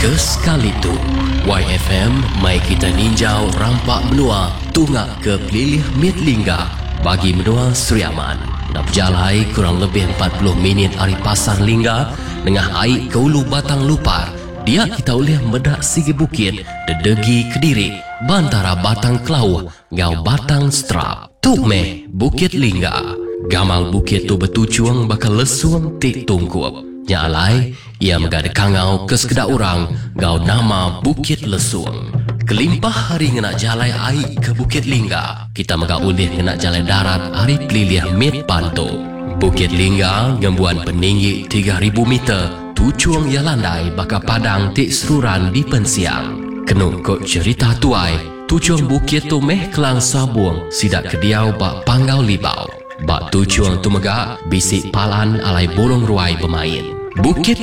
Kesekali tu YFM mai kita ninjau rampak menua tungak ke pelilih Mitlingga bagi menua Seriaman. Nak berjalai kurang lebih 40 minit dari Pasar Lingga dengan air ke ulu Batang Lupar. Dia kita boleh medak sigi bukit dedegi Kediri bantara Batang Kelau ngau Batang Strap. Tuk meh Bukit Lingga. Gamal bukit tu bertujuan bakal lesuang tik tungkup. Nyalai, ia megada kangau ke sekedar orang ngau nama Bukit Lesuang. Kelimpah hari ngenak jalai air ke Bukit Lingga. Kita mega ulih ngenak jalai darat hari pelilih Mit Panto. Bukit Lingga ngembuan peninggi 3,000 meter. Tujuang ia landai baka padang tik seruran di pensiang. Kenung kok cerita tuai. Tujuang bukit tu meh kelang sabuang sidak kediau bak panggau libau. Bak tujuang tu mega bisik palan alai burung ruai bermain. Bukit